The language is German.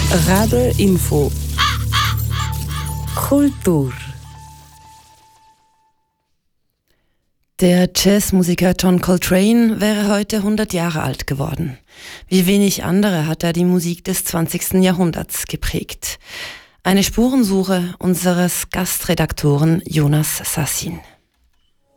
Radio Info. Kultur. Der Jazzmusiker John Coltrane wäre heute 100 Jahre alt geworden. Wie wenig andere hat er die Musik des 20. Jahrhunderts geprägt. Eine Spurensuche unseres Gastredaktoren Jonas Sassin.